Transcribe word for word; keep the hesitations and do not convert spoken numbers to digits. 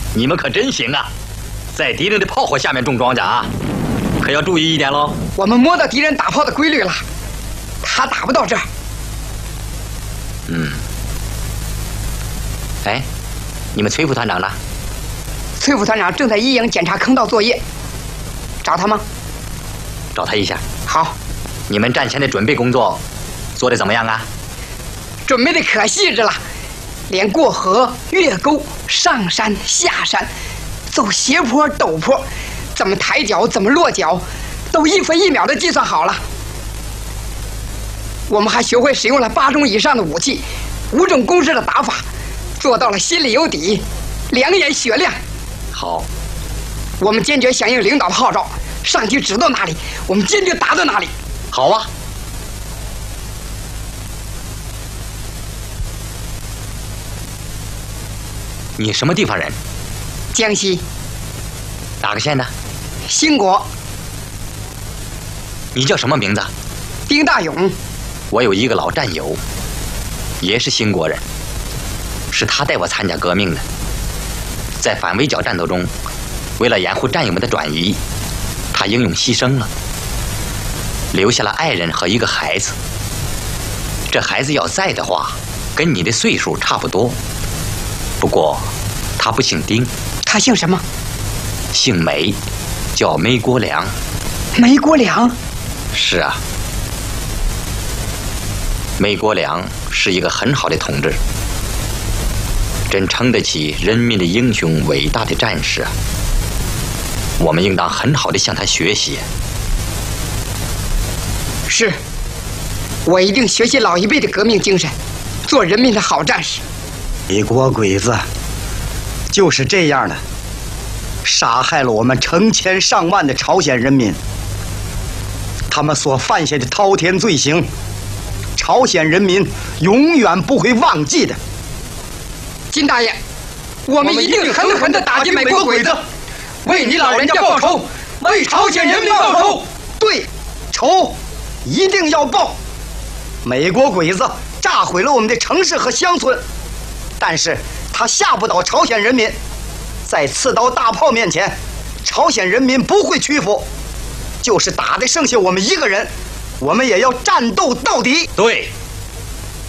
你们可真行啊，在敌人的炮火下面种庄稼啊，可要注意一点喽。 我们摸到敌人打炮的规律了，他打不到这儿。 嗯。哎，你们崔副团长呢？ 崔副团长正在一营检查坑道作业，找他吗？ 找他一下。 好。 你们战前的准备工作做得怎么样啊？ 准备的可细致了，连过河、越沟、上山、下山、走斜坡、陡坡，怎么抬脚、怎么落脚，都一分一秒的计算好了。我们还学会使用了八种以上的武器，五种公式的打法，做到了心里有底，两眼雪亮。 好， 我们坚决响应领导的号召，上级指到哪里，我们坚决打到哪里。 好啊。你什么地方人？ 江西。 哪个县的？ 兴国。 你叫什么名字？ 丁大勇。 我有一个老战友，也是兴国人，是他带我参加革命的。在反围剿战斗中，为了掩护战友们的转移，他英勇牺牲了，留下了爱人和一个孩子。这孩子要在的话，跟你的岁数差不多。不过，他不姓丁， 他姓什么？ 姓梅，叫梅国良。 梅国良？ 是啊，梅国良是一个很好的同志，真称得起人民的英雄、伟大的战士啊！我们应当很好的向他学习。 是，我一定学习老一辈的革命精神，做人民的好战士。 美国鬼子就是这样的，杀害了我们成千上万的朝鲜人民。他们所犯下的滔天罪行，朝鲜人民永远不会忘记的。 金大爷，我们一定狠狠地打击美国鬼子，为你老人家报仇，为朝鲜人民报仇。 对，仇一定要报。美国鬼子炸毁了我们的城市和乡村，但是他吓不倒朝鲜人民。在刺刀大炮面前，朝鲜人民不会屈服。就是打的剩下我们一个人，我们也要战斗到底。 对。